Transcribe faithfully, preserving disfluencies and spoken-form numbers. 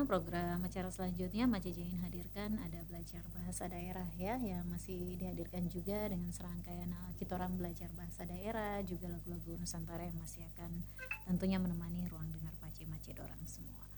program acara selanjutnya Mace ingin hadirkan ada belajar bahasa daerah ya, yang masih dihadirkan juga dengan serangkaian uh, kita orang belajar bahasa daerah, juga lagu-lagu Nusantara yang masih akan tentunya menemani ruang dengar Pace Mace dorang semua.